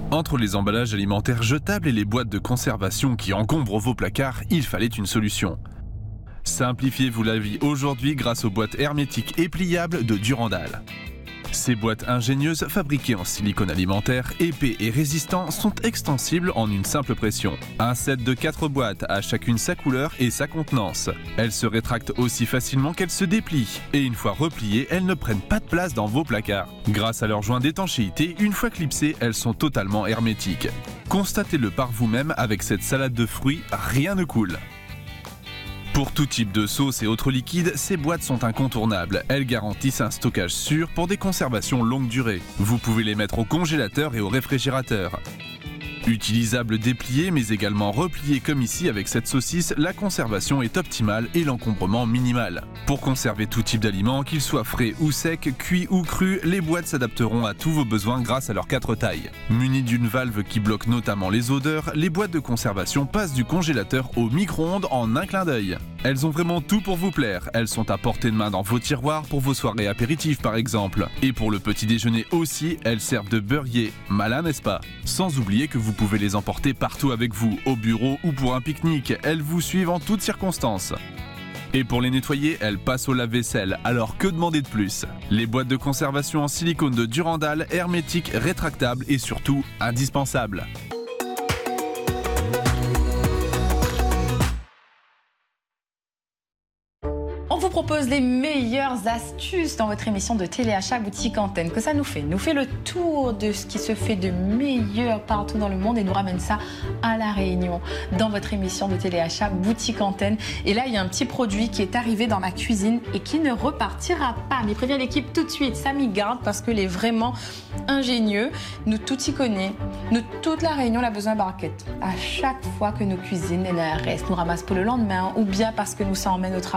Entre les emballages alimentaires jetables et les boîtes de conservation qui encombrent vos placards, il fallait une solution. Simplifiez-vous la vie aujourd'hui grâce aux boîtes hermétiques et pliables de Durandal. Ces boîtes ingénieuses, fabriquées en silicone alimentaire, épais et résistants, sont extensibles en une simple pression. Un set de 4 boîtes a chacune sa couleur et sa contenance. Elles se rétractent aussi facilement qu'elles se déplient. Et une fois repliées, elles ne prennent pas de place dans vos placards. Grâce à leur joint d'étanchéité, une fois clipsées, elles sont totalement hermétiques. Constatez-le par vous-même avec cette salade de fruits, rien ne coule. Pour tout type de sauce et autres liquides, ces boîtes sont incontournables. Elles garantissent un stockage sûr pour des conservations longue durée. Vous pouvez les mettre au congélateur et au réfrigérateur. Utilisable déplié mais également replié comme ici avec cette saucisse, la conservation est optimale et l'encombrement minimal. Pour conserver tout type d'aliments, qu'ils soient frais ou secs, cuits ou crus, les boîtes s'adapteront à tous vos besoins grâce à leurs 4 tailles. Munies d'une valve qui bloque notamment les odeurs, les boîtes de conservation passent du congélateur au micro-ondes en un clin d'œil. Elles ont vraiment tout pour vous plaire. Elles sont à portée de main dans vos tiroirs pour vos soirées apéritives par exemple. Et pour le petit déjeuner aussi, elles servent de beurrier. Malin, n'est-ce pas? Sans oublier que vous pouvez les emporter partout avec vous, au bureau ou pour un pique-nique. Elles vous suivent en toutes circonstances. Et pour les nettoyer, elles passent au lave-vaisselle, alors que demander de plus? Les boîtes de conservation en silicone de Durandal, hermétiques, rétractables et surtout indispensables. On vous propose les meilleures astuces dans votre émission de téléachat Boutique Antenne. Que ça nous fait le tour de ce qui se fait de meilleur partout dans le monde et nous ramène ça à La Réunion dans votre émission de téléachat Boutique Antenne. Et là, il y a un petit produit qui est arrivé dans ma cuisine et qui ne repartira pas. Mais prévient l'équipe tout de suite, ça m'y garde parce qu'il est vraiment ingénieux. Nous tout y connaît. Nous, toute La Réunion, a besoin de barquettes. À chaque fois que nos cuisines, elles restent, nous ramassent pour le lendemain ou bien parce que nous ça emmène au travail.